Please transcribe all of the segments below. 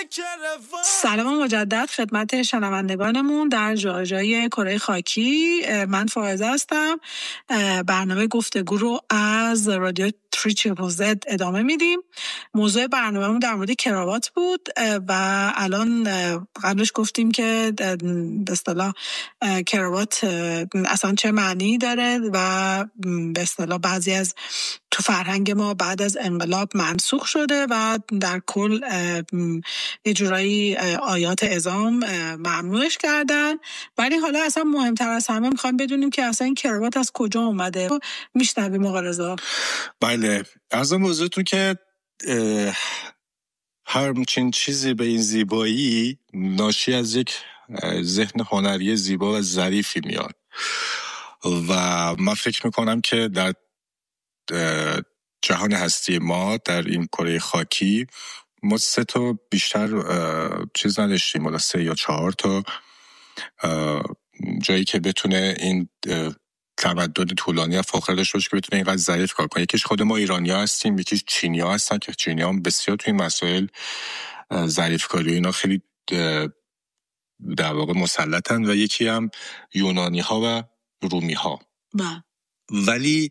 سلام مجدد خدمت شنوندگانمون در جای کره خاکی. من فائزه هستم. برنامه گفتگو رو از رادیو 3ZZZ ادامه میدیم. موضوع برنامه‌مون در مورد کراوات بود و الان قبلش گفتیم که به اصطلاح کراوات اصلا چه معنی داره و به اصطلاح بعضی از تو فرهنگ ما بعد از انقلاب منسوخ شده و در کل یه جورایی آیات اعظام ممنوعش کردن. ولی حالا اصلا مهمتر از همه میخوایم بدونیم که اصلا این کراوات از کجا اومده. میشنویم آقا رضا. بله، از اون موضوعتون که هر چین چیزی به این زیبایی ناشی از یک ذهن هنری زیبا و ظریفی میاد و من فکر میکنم که در جهان هستی ما در این کره خاکی ما 3 تا بیشتر چیز نداشتیم، حالا 3 یا 4 تا جایی که بتونه این تمدن طولانی و فاخر داشته باشه که بتونه اینقدر ظریف کار کنه. یکیش خود ما ایرانی‌ها هستیم، یکیش چینی‌ها هستن که چینی‌ها هم بسیار توی این مسائل ظریف کاری اینا خیلی در واقع مسلطن و یکی هم یونانی‌ها و رومی‌ها. ولی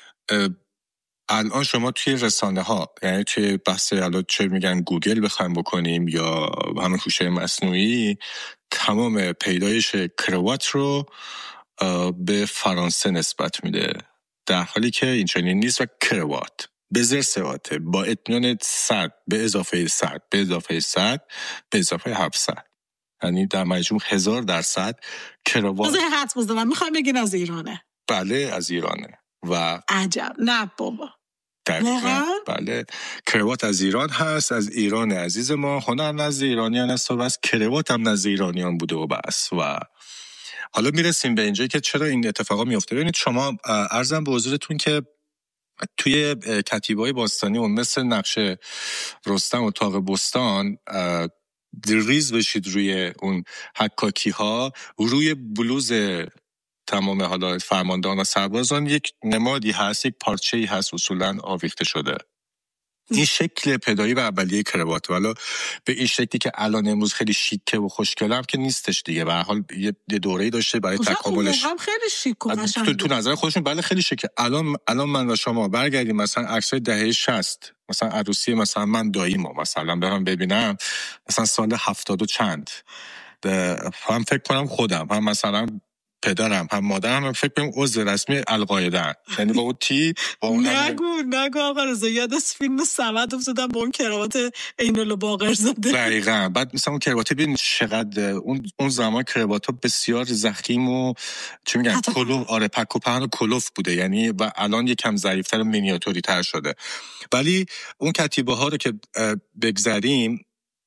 الان شما توی رسانه ها، یعنی توی بحث الان چه میگن گوگل بخوایم بکنیم یا همین هوش مصنوعی، تمام پیدایش کراوات رو به فرانسه نسبت میده، در حالی که این چنین نیست و کراوات به زیر سواته با اطمینان 100 به اضافه 100 به اضافه 100 به اضافه 700، یعنی در مجموع 1000% کراوات. از حدس بزنم میخوام بگین از ایرانه. بله از ایرانه و عجب. نه بابا بله، کراوات از ایران هست، از ایران عزیز ما. هنر نزد ایرانیان است و بس کراوات هم نزد ایرانیان بوده و بس. و حالا میرسیم به اینجایی که چرا این اتفاقا میفته. ببینید شما، عرضم به حضورتون که توی کتیبه‌های باستانی اون مثل نقش رستم و طاق بستان ریز بشید روی اون حکاکی ها، روی بلوز تمام حالا فرماندهان و سربازان یک نمادی هست، یک پارچه‌ای هست اصولاً آویخته شده. این شکل پدایی و اولیه کراوات، ولی به این شکلی که الان امروز خیلی شیکه و خوشگله هم که نیستش دیگه. به هر حال یه دوره‌ای داشته برای تکاملش. هم خیلی شیک و قشنگ تو نظر خودشون بله خیلی شیکه. الان من و شما برگردیم مثلا عکسای دهه 60، مثلا عروسی مثلا من داییمو مثلا برام ببینم مثلا سال 70 و چند، هم فکر کنم خودم هم مثلا پدرم هم مادرم هم فکر کنم عضو رسمی القاعده، یعنی با اون تیپ با اون نگو آقا رضا، یاد از فیلم سمت افتادم با اون کراوات عین‌الله باقر زاده. دقیقاً. بعد مثلا اون کراوات ببین چقدر اون زمان کراوات‌ها بسیار ضخیم و چی میگن کلوف، آره پک و پهن و کلوف بوده، یعنی و الان یکم ظریف‌تر و مینیاتوری تر شده. ولی اون کتیبه ها رو که بگذریم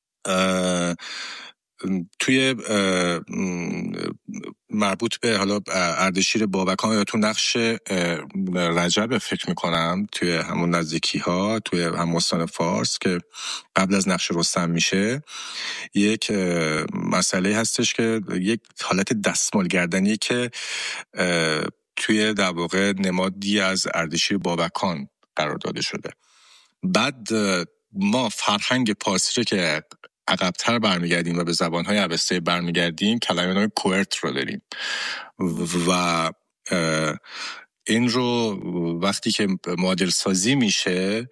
توی مربوط به حالا اردشیر بابکان یا تو نقش رجب فکر میکنم توی همون نزدیکی ها توی هم استان فارس که قبل از نقش رستم میشه، یک مسئله هستش که یک حالت دستمال گردنی که توی در واقع نمادی از اردشیر بابکان قرار داده شده. بعد ما فرهنگ پارسی رو که عقب‌تر برمیگردیم و به زبان‌های اوسطایی برمیگردیم، کلمه نام کوئرت رو داریم و این رو وقتی که معادل سازی میشه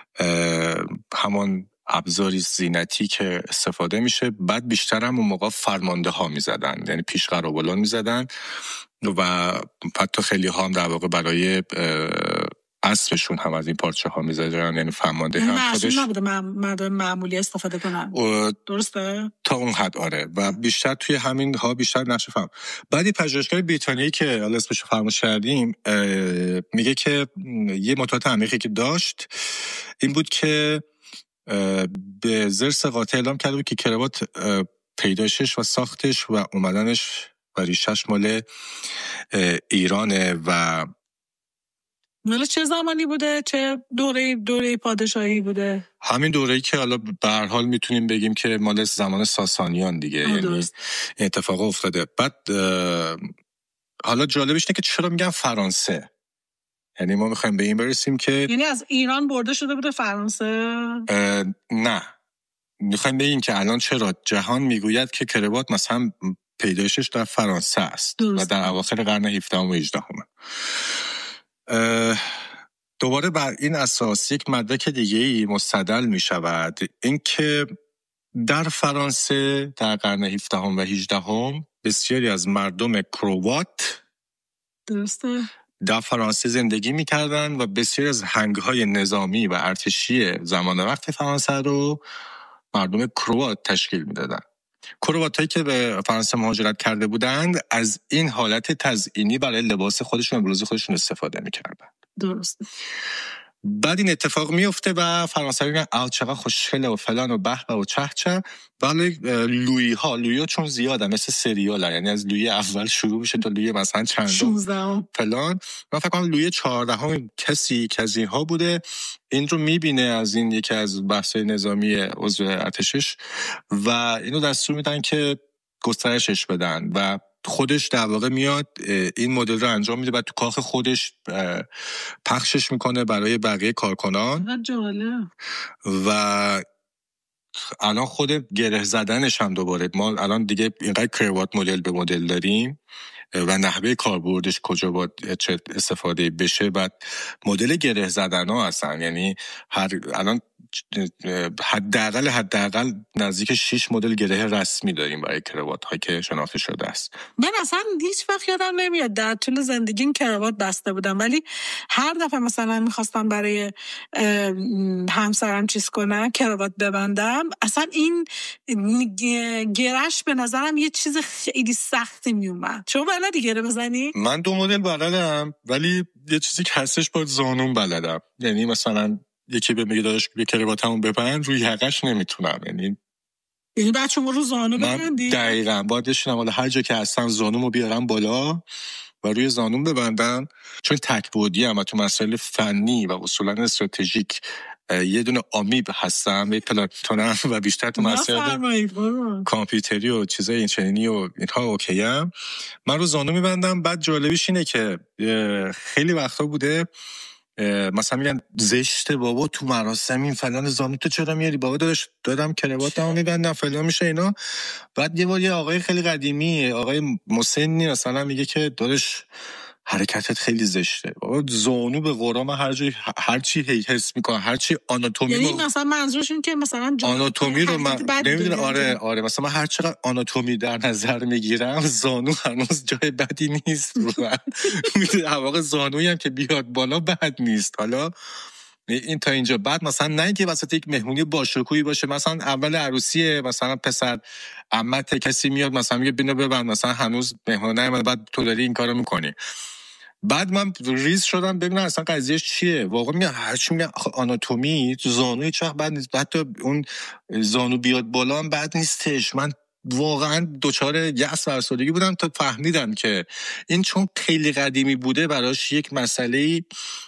همون ابزاری زینتی که استفاده میشه. بعد بیشتر هم اون موقع فرمانده ها میزدن، یعنی پیش قراولان میزدن و حتی خیلی ها هم در واقع برای اسبشون هم از این پارچه ها میزدن، یعنی فرمانده هم خودش نبوده مردم معمولی استفاده کنن. درسته؟ تا اون حد آره. و بیشتر توی همین ها بیشتر نقش فهم. بعدی پژوهشگر بریتانیایی که حالا اسمش رو فراموش کردیم میگه که یه مطالعات عمیقی که داشت این بود که به زرس قاطع اعلام کرده بود که کراوات پیدایشش و ساختش و اومدنش و ریشش مال ایرانه و مال چه زمانی بوده؟ چه دوره پادشاهی بوده؟ همین دوره‌ای که حالا به هر حال میتونیم بگیم که مال زمان ساسانیان دیگه، یعنی اتفاق افتاده. بعد حالا جالبش اینه که چرا میگن فرانسه، یعنی ما میخوایم به این برسیم که یعنی از ایران برده شده بوده فرانسه؟ نه، میخوایم بگیم که الان چرا جهان میگوید که کراوات مثلا پیدایشش در فرانسه است و در اواخر قرن 17 و 18. دوباره بر این اساس یک مدرک دیگه‌ای مستدل میشود، اینکه در فرانسه در قرن 17 و 18 بسیاری از مردم کروات درسته در فرانسه زندگی میکردن و بسیاری از هنگ‌های نظامی و ارتشی زمان وقت فرانسه رو مردم کروات تشکیل میدادن. کرواتایی که به فرانسه مهاجرت کرده بودند از این حالت تزئینی برای لباس خودشون امروزی خودشون استفاده میکردن. درست. بعد این اتفاق میفته و فرانسوی میگن چقدر خوشگله و فلان و به و چه، ولی لویی ها چون زیاده مثل سریال، یعنی از لویی اول شروع میشه تا لویی مثلا چندم 16 فلان. من فکر کنم لویی 14 کسی که از اینها بوده این رو میبینه از این یکی از بحث‌های نظامی عضو ارتشش و اینو دستور میدن که گسترشش بدن و خودش در واقع میاد این مدل رو انجام میده و تو کاخ خودش پخشش میکنه برای بقیه کارکنان. و الان خود گره زدنش هم دوباره ما الان دیگه اینقدر کراوات مدل به مدل داریم و نحوه کاربردش کجا باید چه استفاده بشه. بعد مدل گره زدن ها هستن، یعنی الان حداقل نزدیک 6 مدل گره رسمی داریم برای کراوات ها که شناخته شده است. من اصلا هیچ وقت یادم نمیاد در طول زندگیم کراوات بسته بودم، ولی هر دفعه مثلا میخواستم برای همسرم چیز کنم کراوات ببندم، اصلا این گرش به نظرم یه چیز خیلی سختی میومد. شما بلدی گره بزنی؟ من 2 مدل بلدم، ولی یه چیزی که هستش باید زانوم بلدم. یعنی مثلا یکی به میگه داداش به کراواتمو ببند روی حقش نمیتونم، یعنی بعد شما رو زانو ببندی؟ دقیقاً باید بشینم حالا هر جا که هستم زانومو بیارم بالا و روی زانوم ببندم، چون تک‌بعدی ام و تو مسائل فنی و اصولا استراتژیک یه دونه آمیب هستم، یه پلانکتونم و بیشتر تو مسائل کامپیوتری و چیزای این چنینی و اینها اوکیم. من رو زانو میبندم. بعد جالبیش اینه که خیلی وقتا بوده مثلا میگن زشته بابا تو مراسم این فلان زانو تو چرا میاری؟ بابا دادم کراواتمو میبندم فلان میشه اینا. بعد یه بار یه آقای خیلی قدیمی، آقای مسنی مثلا میگه که داداش حرکتت خیلی زشته. بابا زانو به قرآن هر چی حس میکنه، هر چی آناتومی، یعنی مثلا منظورش این که مثلا آناتومی رو من نمیدونم. آره مثلا من هر چقدر آناتومی در نظر میگیرم زانو هنوز جای بدی نیست رو من. میدونی واقعا زانویی هم که بیاد بالا بد نیست. حالا این تا اینجا. بعد مثلا نه اینکه وسط یک مهمونی باشکوهی باشه، مثلا اول عروسیه، مثلا پسر عمت کسی میاد مثلا میگه بینو ببند، مثلا هنوز مهمون نیومده بعد تو داری این کارو میکنی. بعد من ریز شدم ببینم اصلا قضیه چیه. واقعا میگم هرچی میگم آناتومی زانوی چه بد نیست، حتی اون زانو بیاد بالا هم بد نیستش. من واقعا دوچار یأس فرسودگی بودم تا فهمیدم که این چون خیلی قدیمی بوده براش یک مسئله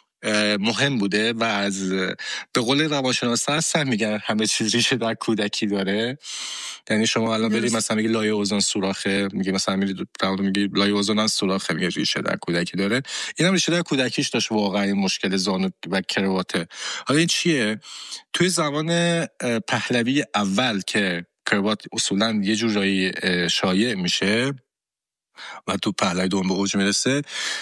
مهم بوده و از به قول روانشناسا هستن میگن همه چیز ریشه در کودکی داره. یعنی شما الان برید مثلا میگی لایه اوزون سوراخه، میگه مثلا میگی لایه اوزون سوراخه، میگه ریشه در کودکی داره. اینم ریشه در کودکیش داشت واقعا این مشکل زانو و کرواته. حالا این چیه؟ توی زمان پهلوی اول که کروات اصولا یه جورایی شایع میشه و تو پهلوی دوم به اوج میرسه،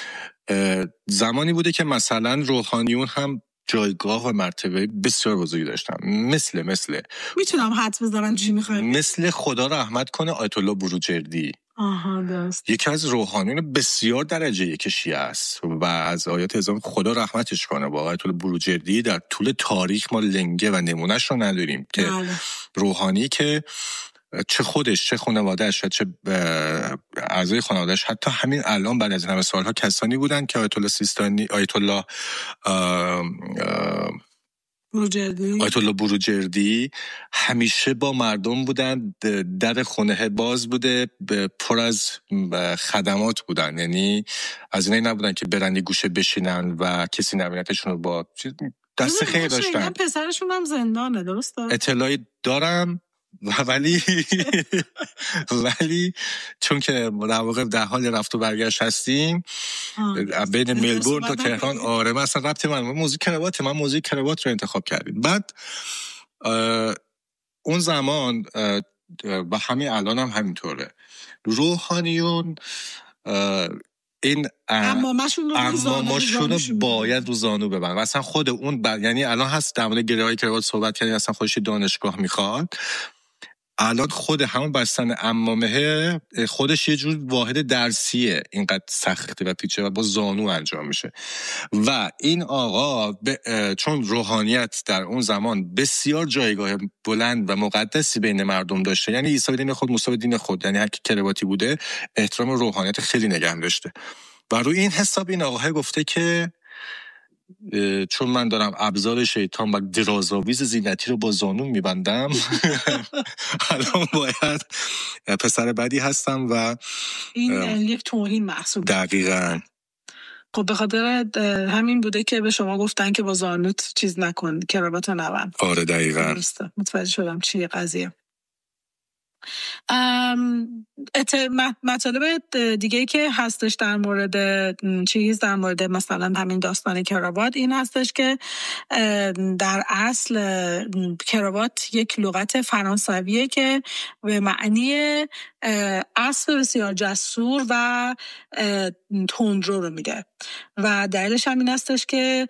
زمانی بوده که مثلا روحانیون هم جایگاه و مرتبه بسیار بزرگی داشتن. مثل میتونم حدس بزنم چی میخوای؟ مثل خدا رحمت کنه آیت الله بروجردی. درست. یکی از روحانیون بسیار درجه یک شیعه است و از آیات اعظام خدا رحمتش کنه. با آیت الله بروجردی در طول تاریخ ما لنگه و نمونهش رو نداریم که روحانی که چه خودش چه خانواده‌اش و چه اعضای خانواده‌اش حتی همین الان بعد از همه سالها کسانی بودن که آیت الله سیستانی، آیت الله بروجردی همیشه با مردم بودن، در خونه باز بوده، پر از خدمات بودن. یعنی از اینایی نبودن که برن یه گوشه بشینن و کسی نبینتشون رو با دست خیر داشتن. پسرشون هم زندانه، درسته؟ اطلاعی دارم ولی چون که در واقع در حال رفت و برگشت هستیم بین ملبورن تا تهران. آره مثلا ربط من موزیک کراوات رو انتخاب کردیم. بعد اون زمان و همین الان هم همینطوره، روحانیون این امامشون رو باید رو زانو ببرن. اصلا خود اون یعنی الان هست در مورد گره‌های کراوات صحبت کردن، اصلا خودش دانشگاه میخواد. الان خود همون بستن عمامه خودش یه جور واحد درسیه، اینقدر سخته و پیچه و با زانو انجام میشه. و این آقا چون روحانیت در اون زمان بسیار جایگاه بلند و مقدسی بین مردم داشته، یعنی عیسی به دین خود، موسی به دین خود، یعنی هر کی کرواتی بوده احترام روحانیت خیلی نگه داشته. و روی این حساب این آقا گفته که چون من دارم ابزار شیطان و درازاویز زینتی رو با زانون میبندم الان باید پسر بدی هستم و این یک توهین محسوب. دقیقاً. خب به خاطر همین بوده که به شما گفتن که با زانوت چیز نکن، کراوات نبند. آره دقیقاً. متوجه شدم چیه قضیه. مطالب دیگه که هستش در مورد در مورد مثلا همین داستان کراوات این هستش که در اصل کراوات یک لغت فرانسویه که به معنی اسب بسیار جسور و تندرو رو میده و دلیلش هم این هستش که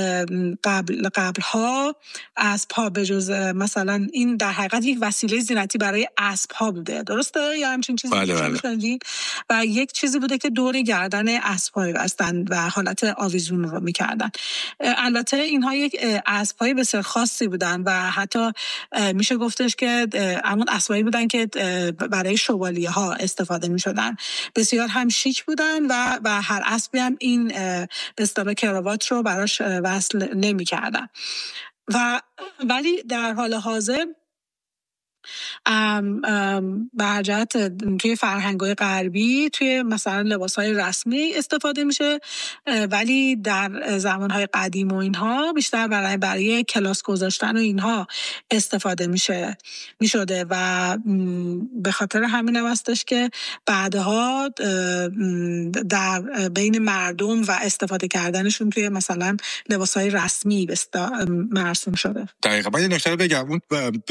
قبلها اسب‌ها به جز مثلا این در حقیقت یک وسیله زینتی برای اسب‌ها بوده، درسته؟ یا همچین چیزی بله. و یک چیزی بوده که دور گردن اسب‌ها بستن و حالت آویزون رو میکردن. البته اینها یک اسب‌های بسیار خاصی بودن و حتی میشه گفتش که همون اسبایی بودن که برای شوالیه‌ها استفاده می‌شدن. بسیار هم شیک بودن و هر اسبی هم این به اصطلاح کراوات رو براش وصل نمی‌کردن. ولی در حال حاضر برجت توی فرهنگ‌های غربی توی مثلا لباس‌های رسمی استفاده میشه، ولی در زمان‌های قدیم و اینها بیشتر برای کلاس گذاشتن و اینها استفاده میشده و به خاطر همین هم هستش که بعدها در بین مردم و استفاده کردنشون توی مثلا لباس‌های رسمی مرسوم شده. دقیقاً. من یه نکته رو بگم، اون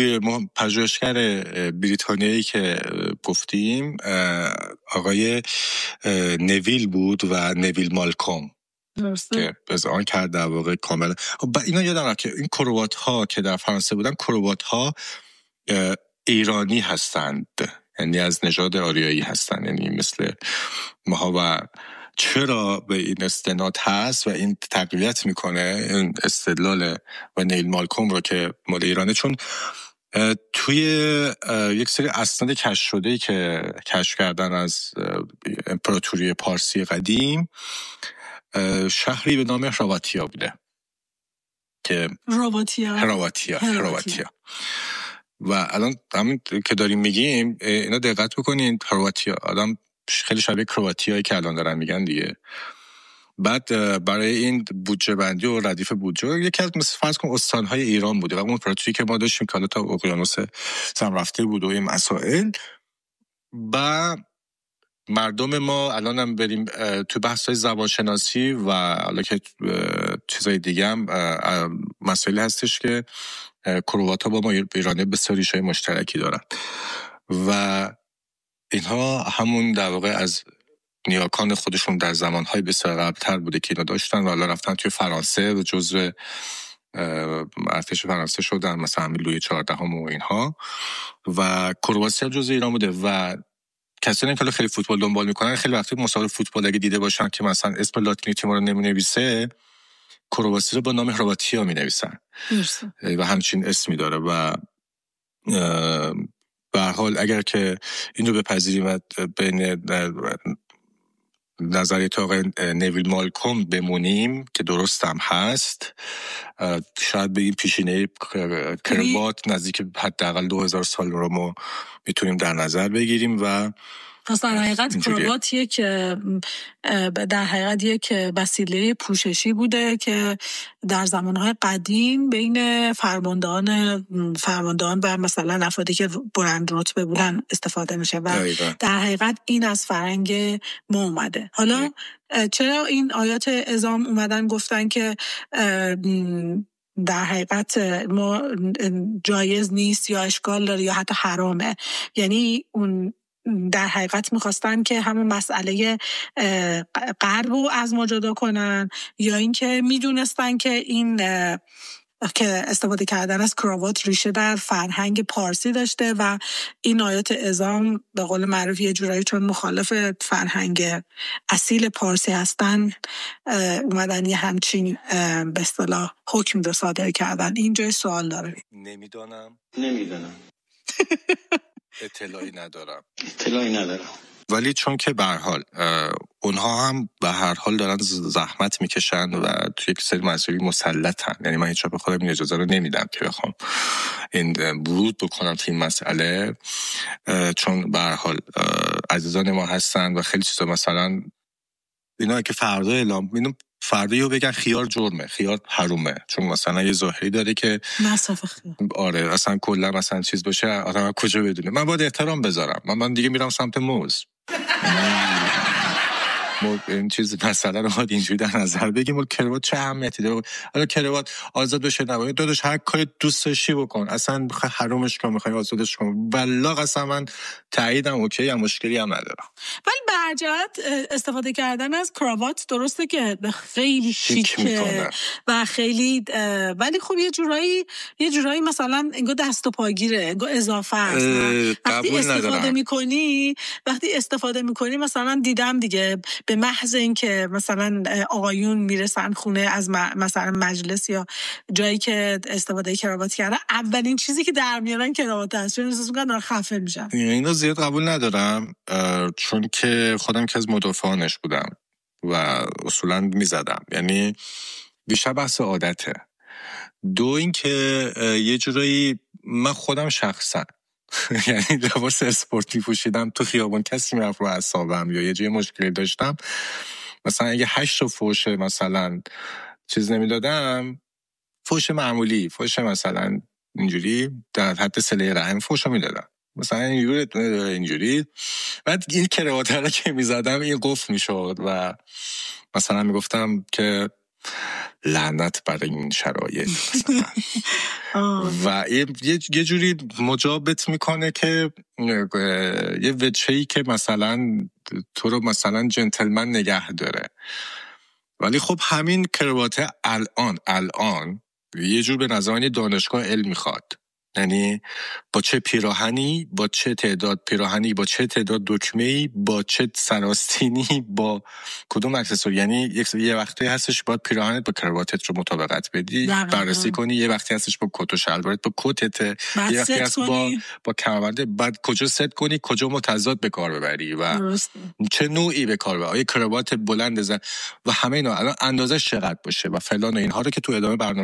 پژوهشگر بریتانیایی که گفتیم آقای نویل بود و نویل مالکوم که از آن کرد در واقع کاملا. اینا یادم که این کروات ها که در فرانسه بودن، کروات ها ایرانی هستند، یعنی از نژاد آریایی هستند، یعنی مثل ما. و چرا به این استناد هست و این تقویت میکنه این استدلال و نیل مالکوم رو که مال ایرانه، چون توی یک سری اسناد کشف شده که کشف کردن از امپراتوری پارسی قدیم، شهری به نام هرواتیا بوده که هرواتیا. و الان همین که داریم میگیم اینا دقت بکنین، هرواتیا آدم خیلی شبیه کرواتیایی که الان دارن میگن دیگه. بعد برای این بودجه بندی و ردیف بودجه یکی از مثل فرض کن استانهای ایران بوده و اون امپراتوری که ما داشتیم که حالا تا اقیانوس سم رفته بود و این مسائل. و مردم ما الان هم بریم تو بحث‌های زبانشناسی و حالا که چیزای دیگه هم مسائلی هستش که کرواتا با ما ایرانی بسیار ریشه‌های مشترکی دارن و اینها همون در واقع از نیاکان خودشون در زمانهای بسیار قبل‌تر بوده که اینا داشتن و حالا رفتن توی فرانسه و جزء ارتش فرانسه شدن، مثلا همین لویی 14 و اینها. و کرواسی هم جزء ایران بوده و کسانی که خیلی فوتبال دنبال میکنن خیلی وقتی مسابقه فوتبال اگه دیده باشن که مثلا اسم لاتینی تیم رو نمی‌نویسه، کرواسی رو با نام هرواتیا می‌نویسن و همچین اسمی داره. و به هر حال اگر که اینو بپذیریم و بین نظریات آقای نویل مالکوم بمونیم که درست هم هست، شاید به این پیشینه کراوات نزدیک حداقل 2000 سال رو ما میتونیم در نظر بگیریم. و در حقیقت کراوات در حقیقت یک وسیله پوششی بوده که در زمانهای قدیم بین فرماندهان و مثلا افرادی که بلند رتبه بودن استفاده میشه و در حقیقت این از فرهنگ ما اومده. حالا چرا این آیات اعظام اومدن گفتن که در حقیقت ما جایز نیست یا اشکال داره یا حتی حرامه. یعنی اون در حقیقت میخواستن که همون مسئله غرب رو از ما جدا کنن، یا اینکه میدونستن که این که استفاده کردن از کراوات ریشه در فرهنگ پارسی داشته و این آیات اعزام به قول معروف یه جورایی چون مخالف فرهنگ اصیل پارسی هستن اومدن یه همچین به اصطلاح حکم رو صادر کردن. اینجا سوال داره. نمیدانم اطلاعی ندارم. ولی چون که به هر حال اونها هم به هر حال دارن زحمت میکشن و توی یک سری مسائلی مسلطن، یعنی من هیچ به خودم این اجازه رو نمیدم که بخوام این ورود بکنم تو این مسئله، چون به هر حال عزیزان ما هستن و خیلی چیزا مثلا اینا که فردا اعلام فردا یو بگن خیار جرمه، خیار حرومه، چون مثلا یه ظاهری داره که مصرف خیار. آره اصلا کلا مثلا چیز باشه آدم کجا بدونه. من باید احترام بذارم، من دیگه میرم سمت موز. این چیز مثلا رو باید اینجوری در نظر بگیم. کراوات چه اهمیتی داره؟ حالا کراوات آزاد بشه نباید، داداش هر کاری دوست داشتی بکن، اصلا بخوای حرومش کن میخوای آزادش کن، والله قسما من تاییدم، اوکی، هم مشکلی هم ندارم. ولی برجت استفاده کردن از کراوات درسته که خیلی شیکه و خیلی ولی خب یه جورایی مثلا انگار دست و پاگیره، انگار اضافه است. وقتی استفاده میکنی مثلا دیدم دیگه به محض اینکه مثلا آقایون میرسن خونه از مثلا مجلس یا جایی که استفاده کراوات کردن، اولین چیزی که در میارن کراوات هست، چون احساس میکنن دارن خفه میشن. اینو زیاد قبول ندارم، چون که خودم که از مدافعانش بودم و اصولا میزدم، یعنی بیشتر بحث عادته. دو این که یه جورایی من خودم شخصا یعنی لباس اسپورتی پوشیدم تو خیابان کسی میرفت رو اعصابم یا یه جای مشکلی داشتم، مثلا اگه 8 فوش مثلا چیز نمیدادم، فوش معمولی، فوش مثلا اینجوری در حد صله رحم فوشو میدادم، مثلا اینجوری بعد این کراوات رو که میزدم این قفل میشد و مثلا میگفتم که لعنت برای این شرایط و یه جوری مجابت میکنه که یه وجهی که مثلا تو رو مثلا جنتلمن نگه داره. ولی خب همین کراوات الان یه جور به نظر دانشگاه علم میخواد، یعنی با چه پیراهنی، با چه تعداد پیراهنی، با چه تعداد دکمه‌ای، با چه سراستینی، با کدوم اکسسوری، یعنی یه وقتی هستش باید پیراهنت با کراواتت رو مطابقت بدی، بررسی کنی، یه وقتی هستش با کت و شلوارت با کتت، یه وقتی هست با کمربند، بعد کجا ست کنی، کجا متضاد به کار ببری و چه نوعی به کار ببری، کراوات بلند و همه اینا الان اندازش چقدر باشه و فلان و اینها رو که تو ادامه برنامه